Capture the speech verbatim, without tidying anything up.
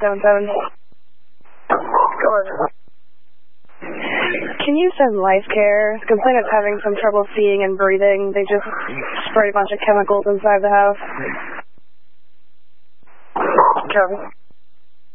seven seven. Go ahead. Can you send Life Care? Complaint of having some trouble seeing and breathing. They just sprayed a bunch of chemicals inside the house. Kevin.